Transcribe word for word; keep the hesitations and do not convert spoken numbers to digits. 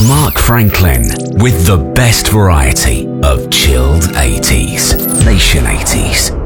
Mark Franklin with the best variety of chilled eighties. Nation eighties.